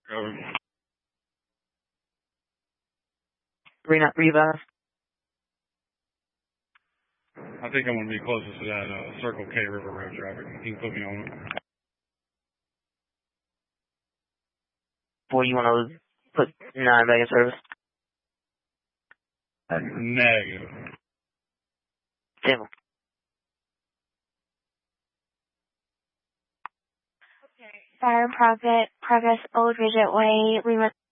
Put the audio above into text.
Reva. I think I'm going to be closest to that Circle K River Road traffic. You can put me on it. Or you want to put 9 back in service? Negative. Simple. Fire Progress Old Ridgett Way, Lima